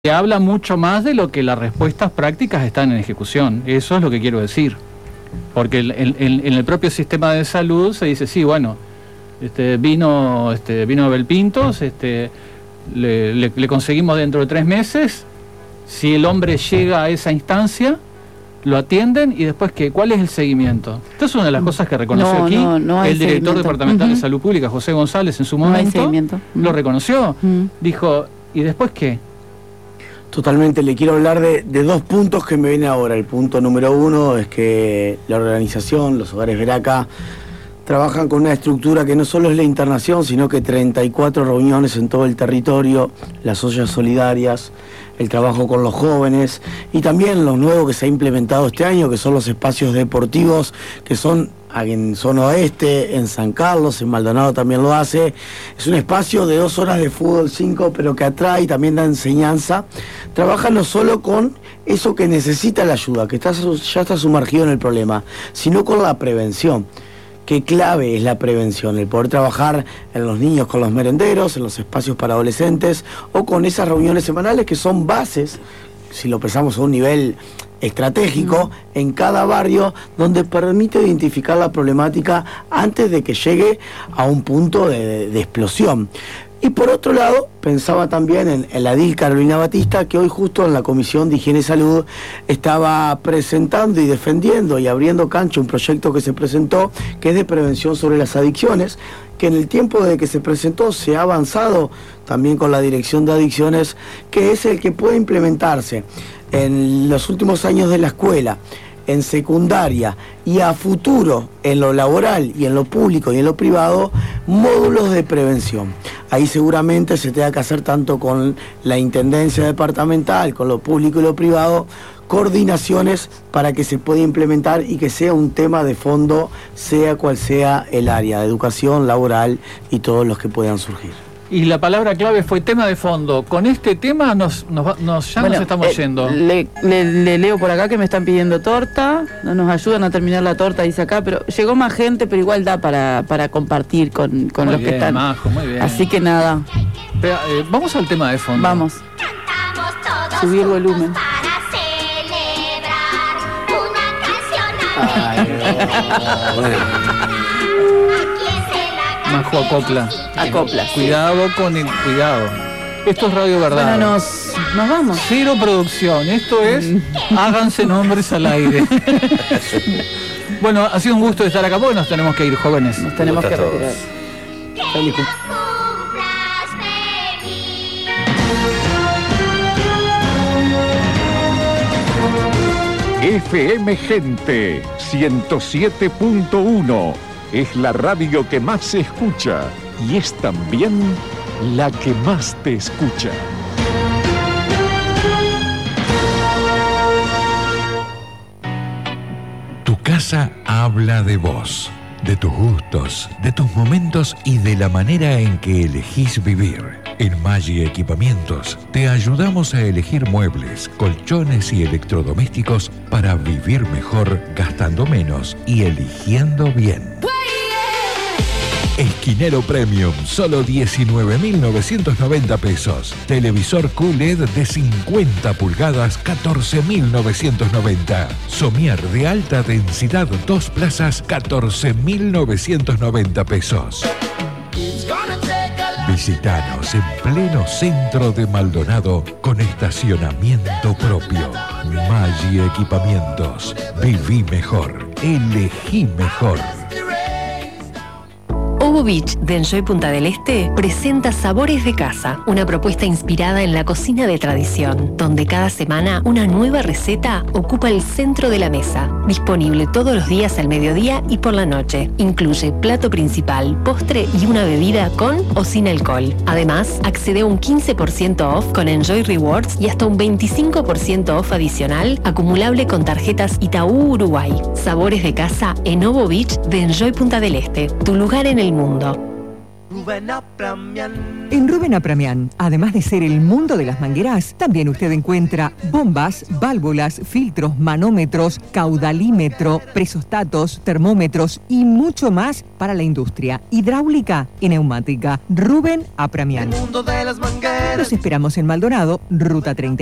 Se habla mucho más de lo que las respuestas prácticas están en ejecución. Eso es lo que quiero decir. Porque en el propio sistema de salud se dice, sí, bueno, vino Abel Pintos, le conseguimos dentro de 3 meses, si el hombre llega a esa instancia, lo atienden y después, ¿cuál es el seguimiento? Esta es una de las cosas que reconoció el director departamental de Salud Pública, José González, en su momento, lo reconoció. Dijo, ¿y después qué? Totalmente, le quiero hablar de 2 puntos que me vienen ahora. El punto número 1 es que la organización, los hogares Veraca, trabajan con una estructura que no solo es la internación, sino que 34 reuniones en todo el territorio, las ollas solidarias, el trabajo con los jóvenes y también lo nuevo que se ha implementado este año, que son los espacios deportivos, que son en Zona Oeste, en San Carlos, en Maldonado también lo hace. Es un espacio de 2 horas de fútbol 5, pero que atrae y también da enseñanza. Trabaja no solo con eso que necesita la ayuda, que ya está sumergido en el problema, sino con la prevención. Qué clave es la prevención, el poder trabajar en los niños con los merenderos, en los espacios para adolescentes o con esas reuniones semanales que son bases, si lo pensamos a un nivel estratégico, en cada barrio, donde permite identificar la problemática antes de que llegue a un punto de explosión. Y por otro lado, pensaba también en la DIL Carolina Batista, que hoy justo en la Comisión de Higiene y Salud estaba presentando y defendiendo y abriendo cancha un proyecto que se presentó, que es de prevención sobre las adicciones, que en el tiempo de que se presentó se ha avanzado también con la Dirección de Adicciones, que es el que puede implementarse en los últimos años de la escuela, en secundaria y a futuro en lo laboral y en lo público y en lo privado, módulos de prevención. Ahí seguramente se tenga que hacer tanto con la intendencia departamental, con lo público y lo privado, coordinaciones para que se pueda implementar y que sea un tema de fondo, sea cual sea el área de educación, laboral y todos los que puedan surgir. Y la palabra clave fue tema de fondo. Con este tema nos estamos yendo. Le leo por acá que me están pidiendo torta. No nos ayudan a terminar la torta, dice acá, pero llegó más gente, pero igual da para compartir con los que están. Majo, muy bien. Así que nada. Pero, vamos al tema de fondo. Vamos. Subir volumen. Majo acopla. Acopla. Cuidado con el cuidado. Esto es Radio Verdad. Bueno, nos vamos. Cero producción. Esto es háganse nombres al aire. Bueno, ha sido un gusto estar acá porque nos tenemos que ir, jóvenes. Nos tenemos que retirar. Feliz FM Gente 107.1 es la radio que más se escucha y es también la que más te escucha. Tu casa habla de vos, de tus gustos, de tus momentos y de la manera en que elegís vivir. En Maggi Equipamientos te ayudamos a elegir muebles, colchones y electrodomésticos para vivir mejor, gastando menos y eligiendo bien. Esquinero Premium, solo 19.990 pesos. Televisor QLED de 50 pulgadas, 14.990. Somier de alta densidad, 2 plazas, 14.990 pesos. Visítanos en pleno centro de Maldonado con estacionamiento propio. Maggi Equipamientos. Viví mejor. Elegí mejor. Ovo Beach de Enjoy Punta del Este presenta Sabores de Casa, una propuesta inspirada en la cocina de tradición, donde cada semana una nueva receta ocupa el centro de la mesa. Disponible todos los días al mediodía y por la noche. Incluye plato principal, postre y una bebida con o sin alcohol. Además, accede a un 15% off con Enjoy Rewards y hasta un 25% off adicional acumulable con tarjetas Itaú Uruguay. Sabores de Casa en Ovo Beach de Enjoy Punta del Este, tu lugar en el mundo. En Rubén Apramián, además de ser el mundo de las mangueras, también usted encuentra bombas, válvulas, filtros, manómetros, caudalímetro, presostatos, termómetros y mucho más para la industria hidráulica y neumática. Rubén Apramián. El mundo de las mangueras. Los esperamos en Maldonado, Ruta 30.